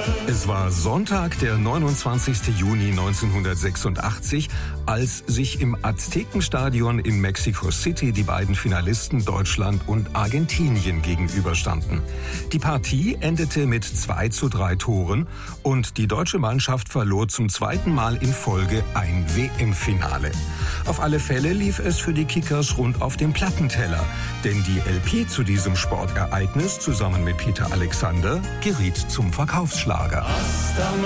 Es war Sonntag, der 29. Juni 1986, als sich im Aztekenstadion in Mexico City die beiden Finalisten Deutschland und Argentinien gegenüberstanden. Die Partie endete mit 2:3 Toren und die deutsche Mannschaft verlor zum zweiten Mal in Folge ein WM-Finale. Auf alle Fälle lief es für die Kickers rund auf dem Plattenteller, denn die LP zu diesem Sportereignis zusammen mit Peter Alexander geriet zum Verkaufsschlager.